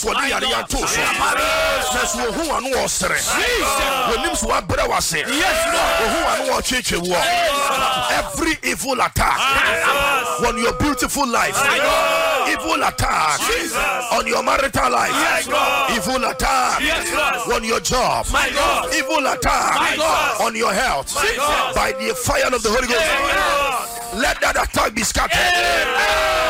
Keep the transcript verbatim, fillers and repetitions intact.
for the area too. That's who one was there. When names were better was saying, yes, who one was church war. Every evil attack on your beautiful life, evil attack on your marital life, evil attack on your job, evil attack on your health, by the fire of the Holy Ghost. Let that attack be scattered.